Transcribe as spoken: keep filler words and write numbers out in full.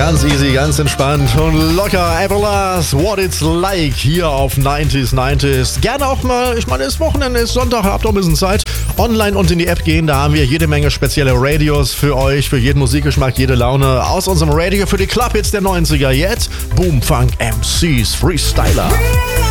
Ganz easy, ganz entspannt und locker. Everlast, What It's Like hier auf neunzig neunzig. Gerne auch mal, ich meine, es ist Wochenende, ist Sonntag, habt auch ein bisschen Zeit. Online und in die App gehen, da haben wir jede Menge spezielle Radios für euch, für jeden Musikgeschmack, jede Laune. Aus unserem Radio für die Clubhits der neunziger. Jetzt Boomfunk M Cs Freestyler.